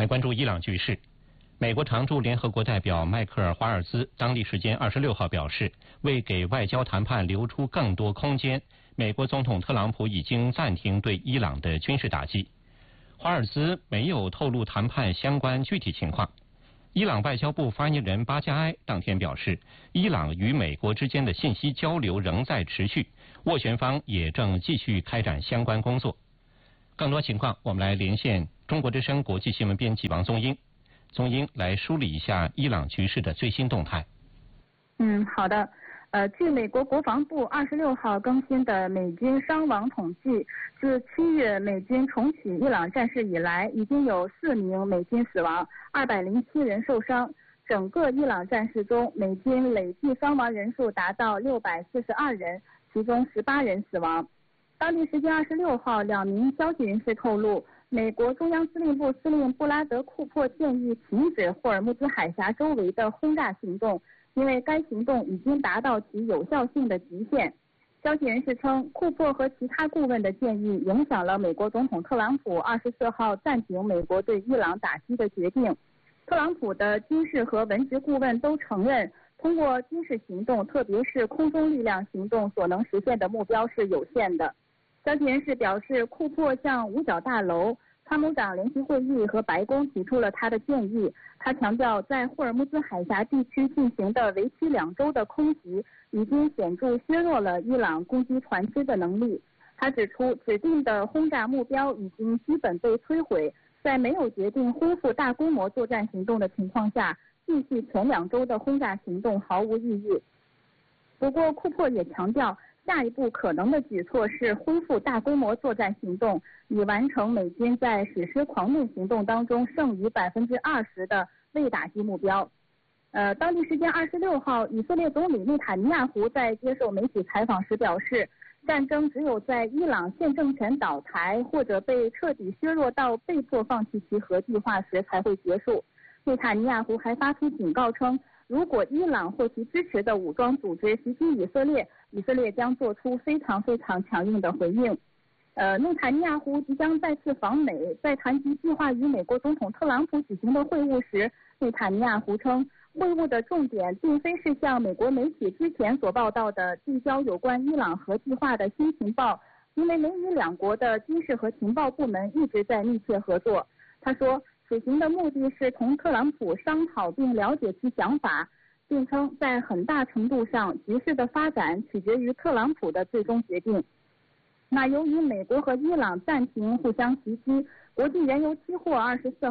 来关注伊朗局势。美国常驻联合国代表迈克尔·华尔兹当地时间26号表示，为给外交谈判留出更多空间，美国总统特朗普已经暂停对伊朗的军事打击。华尔兹没有透露谈判相关具体情况。伊朗外交部发言人巴加埃当天表示，伊朗与美国之间的信息交流仍在持续，斡旋方也正继续开展相关工作。更多情况，我们来连线中国之声国际新闻编辑王宗英。宗英来梳理一下伊朗局势的最新动态。 好的。据美国国防部26号更新的美军伤亡统计，自7月美军重启伊朗战事以来，已经有4名美军死亡，207人受伤。整个伊朗战事中，美军累计伤亡人数达到642人，其中18人死亡。当地时间26号，2名消息人士透露，美国中央司令部司令布拉德·库珀建议停止霍尔木兹海峡周围的轰炸行动，因为该行动已经达到其有效性的极限。消息人士称，库珀和其他顾问的建议影响了美国总统特朗普24号暂停美国对伊朗打击的决定。特朗普的军事和文职顾问都承认，通过军事行动，特别是空中力量行动所能实现的目标是有限的。消息人士表示，库珀向五角大楼、参谋长联席会议和白宫提出了他的建议。他强调，在霍尔木兹海峡地区进行的为期2周的空袭，已经显著削弱了伊朗攻击船只的能力。他指出，指定的轰炸目标已经基本被摧毁，在没有决定恢复大规模作战行动的情况下，继续前2周的轰炸行动毫无意义。不过，库珀也强调，下一步可能的举措是恢复大规模作战行动，以完成美军在实施狂怒行动当中剩余20%的未打击目标。当地时间26号，以色列总理内塔尼亚胡在接受媒体采访时表示，战争只有在伊朗现政权倒台或者被彻底削弱到被迫放弃其核计划时才会结束。内塔尼亚胡还发出警告称，如果伊朗或其支持的武装组织袭击以色列，以色列将做出非常强硬的回应。内塔尼亚胡即将再次访美，在谈及计划与美国总统特朗普举行的会晤时，内塔尼亚胡称，会晤的重点并非是像美国媒体之前所报道的递交有关伊朗核计划的新情报，因为美以2国的军事和情报部门一直在密切合作。他说，此行的目的是同特朗普商讨并了解其想法，并称在很大程度上局势的发展取决于特朗普的最终决定。那由于美国和伊朗暂停互相袭击，国际原油期货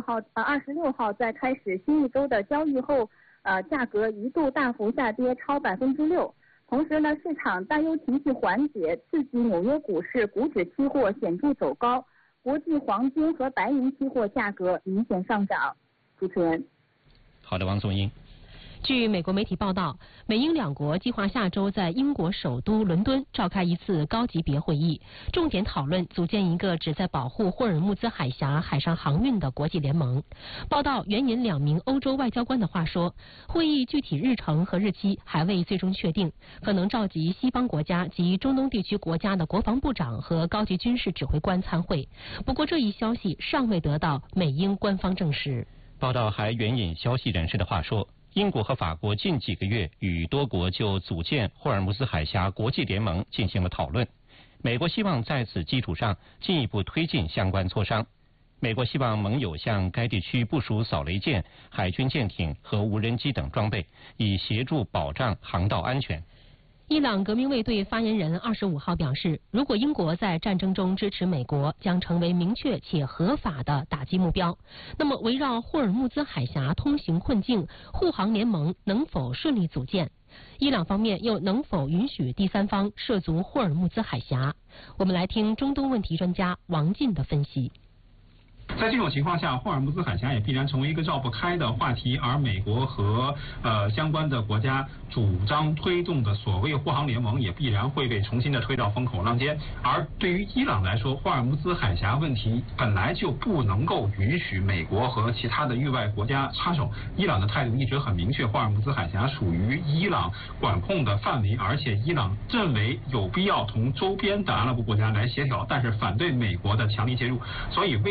26号在开始新一周的交易后，价格一度大幅下跌超6%。同时呢，市场担忧情绪缓解，刺激纽约股市股指期货显著走高，国际黄金和白银期货价格明显上涨。主持人。 好的，王宗英。 据美国媒体报道，美英2国计划下周在英国首都伦敦召开一次高级别会议，重点讨论组建一个旨在保护霍尔木兹海峡海上航运的国际联盟。报道援引2名欧洲外交官的话说，会议具体日程和日期还未最终确定，可能召集西方国家及中东地区国家的国防部长和高级军事指挥官参会。不过，这一消息尚未得到美英官方证实。 报道还援引消息人士的话说，英国和法国近几个月与多国就组建霍尔木兹海峡国际联盟进行了讨论，美国希望在此基础上进一步推进相关磋商。美国希望盟友向该地区部署扫雷舰、海军舰艇和无人机等装备，以协助保障航道安全。 伊朗革命卫队发言人25号表示，如果英国在战争中支持美国，将成为明确且合法的打击目标。那么，围绕霍尔木兹海峡通行困境，护航联盟能否顺利组建？伊朗方面又能否允许第三方涉足霍尔木兹海峡？我们来听中东问题专家王进的分析。 在这种情况下，霍尔木兹海峡也必然成为一个绕不开的话题，而美国和相关的国家主张推动的所谓护航联盟也必然会被重新的推到风口浪尖。而对于伊朗来说，霍尔木兹海峡问题本来就不能够允许美国和其他的域外国家插手。伊朗的态度一直很明确，霍尔木兹海峡属于伊朗管控的范围，而且伊朗认为有必要同周边的阿拉伯国家来协调，但是反对美国的强力介入。所以未来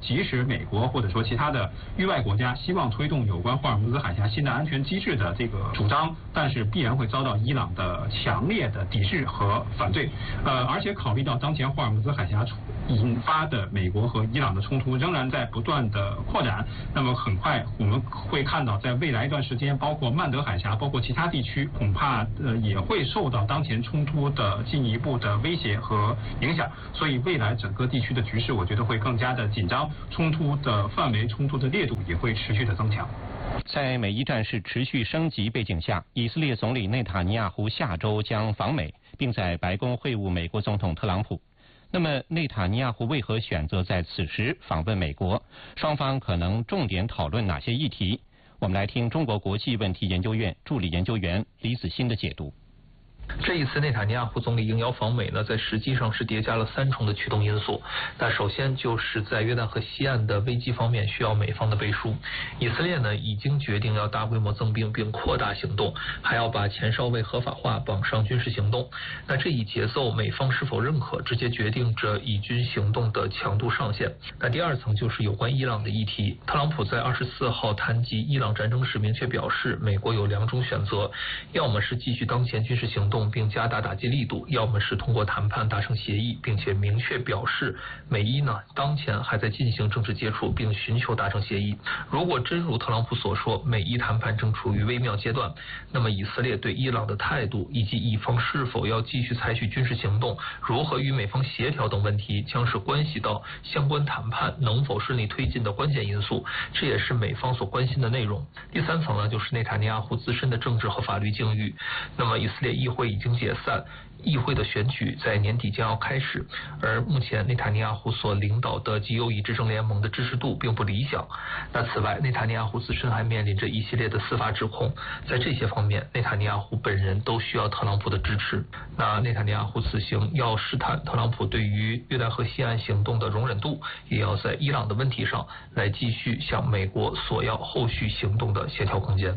即使美国或者说其他的域外国家希望推动有关霍尔木兹海峡新的安全机制的这个主张，但是必然会遭到伊朗的强烈的抵制和反对。而且考虑到当前霍尔木兹海峡引发的美国和伊朗的冲突仍然在不断的扩展，那么很快我们会看到，在未来一段时间，包括曼德海峡，包括其他地区，恐怕也会受到当前冲突的进一步的威胁和影响。所以未来整个地区的局势，我觉得会更加的紧张，冲突的范围、冲突的烈度也会持续的增强。 在美伊战事持续升级背景下，以色列总理内塔尼亚胡下周将访美，并在白宫会晤美国总统特朗普。那么，内塔尼亚胡为何选择在此时访问美国？双方可能重点讨论哪些议题？我们来听中国国际问题研究院助理研究员李子欣的解读。 这一次内塔尼亚胡总理应邀访美呢，在实际上是叠加了3重的驱动因素。那首先就是在约旦河西岸的危机方面需要美方的背书。以色列呢已经决定要大规模增兵并扩大行动，还要把前哨位合法化绑上军事行动。那这一节奏美方是否认可，直接决定着以军行动的强度上限。那第二层就是有关伊朗的议题。特朗普在24号谈及伊朗战争时明确表示，美国有2种选择，要么是继续当前军事行动并加大打击力度，要么是通过谈判达成协议，并且明确表示美伊呢当前还在进行政治接触，并寻求达成协议。如果真如特朗普所说，美伊谈判正处于微妙阶段，那么以色列对伊朗的态度以及以方是否要继续采取军事行动，如何与美方协调等问题，将是关系到相关谈判能否顺利推进的关键因素，这也是美方所关心的内容。第3层呢，就是内塔尼亚胡自身的政治和法律境遇。那么以色列议会已经解散，议会的选举在年底将要开始，而目前内塔尼亚胡所领导的极右翼执政联盟的支持度并不理想。那此外，内塔尼亚胡自身还面临着一系列的司法指控，在这些方面，内塔尼亚胡本人都需要特朗普的支持。那内塔尼亚胡此行要试探特朗普对于约旦河西岸行动的容忍度，也要在伊朗的问题上来继续向美国索要后续行动的协调空间。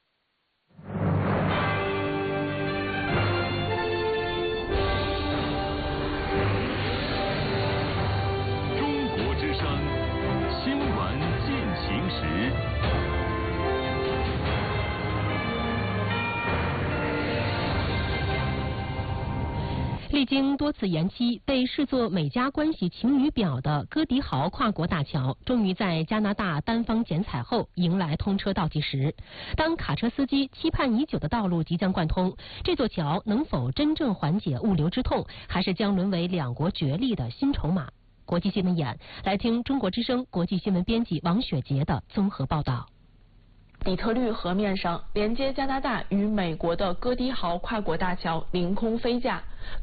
历经多次延期，被视作美加关系晴雨表的哥迪豪跨国大桥，终于在加拿大单方剪彩后迎来通车倒计时。当卡车司机期盼已久的道路即将贯通，这座桥能否真正缓解物流之痛，还是将沦为2国角力的新筹码？国际新闻眼，来听中国之声国际新闻编辑王雪杰的综合报道。 底特律河面上连接加拿大与美国的哥迪豪跨国大桥凌空飞架，